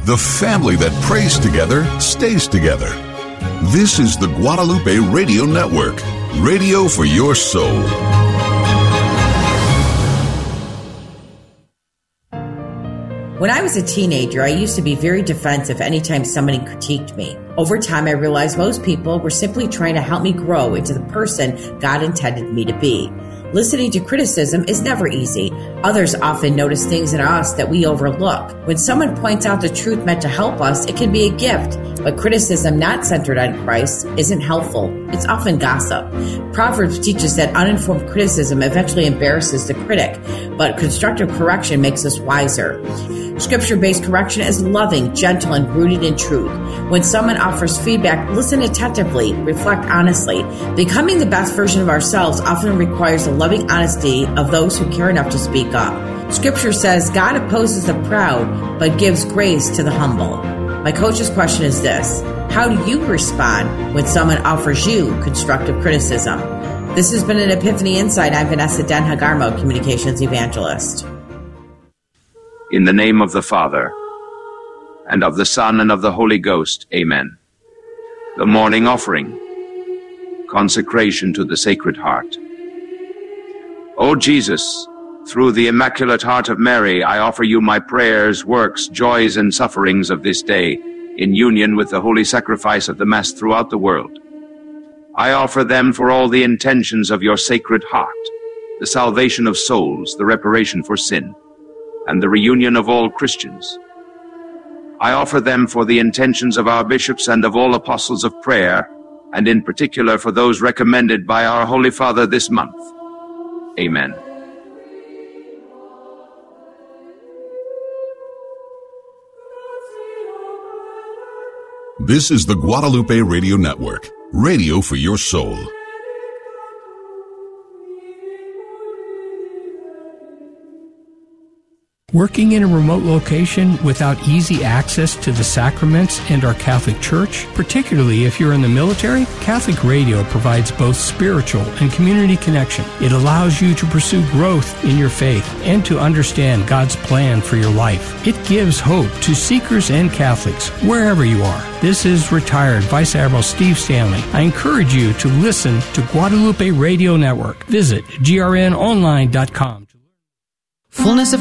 The family that prays together stays together. This is the Guadalupe Radio Network, radio for your soul. When I was a teenager, I used to be very defensive anytime somebody critiqued me. Over time, I realized most people were simply trying to help me grow into the person God intended me to be. Listening to criticism is never easy. Others often notice things in us that we overlook. When someone points out the truth meant to help us, it can be a gift. But criticism not centered on Christ isn't helpful. It's often gossip. Proverbs teaches that uninformed criticism eventually embarrasses the critic, but constructive correction makes us wiser. Scripture-based correction is loving, gentle, and rooted in truth. When someone offers feedback, listen attentively, reflect honestly. Becoming the best version of ourselves often requires the loving honesty of those who care enough to speak up. Scripture says God opposes the proud, but gives grace to the humble. My coach's question is this: how do you respond when someone offers you constructive criticism? This has been an Epiphany Insight. I'm Vanessa Den-Hagarmo, Communications Evangelist. In the name of the Father, and of the Son, and of the Holy Ghost, amen. The morning offering, consecration to the Sacred Heart. O Jesus, through the Immaculate Heart of Mary, I offer you my prayers, works, joys, and sufferings of this day, in union with the holy sacrifice of the Mass throughout the world. I offer them for all the intentions of your Sacred Heart, the salvation of souls, the reparation for sin, and the reunion of all Christians. I offer them for the intentions of our bishops and of all apostles of prayer, and in particular for those recommended by our Holy Father this month. Amen. This is the Guadalupe Radio Network, radio for your soul. Working in a remote location without easy access to the sacraments and our Catholic Church, particularly if you're in the military, Catholic Radio provides both spiritual and community connection. It allows you to pursue growth in your faith and to understand God's plan for your life. It gives hope to seekers and Catholics wherever you are. This is retired Vice Admiral Steve Stanley. I encourage you to listen to Guadalupe Radio Network. Visit grnonline.com. Fullness of